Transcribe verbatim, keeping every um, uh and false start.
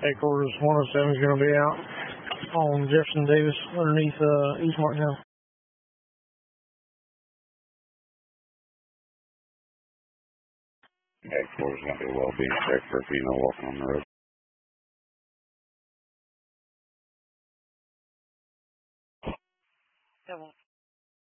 Headquarters one oh seven is going to be out on Jefferson Davis underneath uh, East Martin House. Headquarters is going to be a well-being check for female walking on the road. Seven.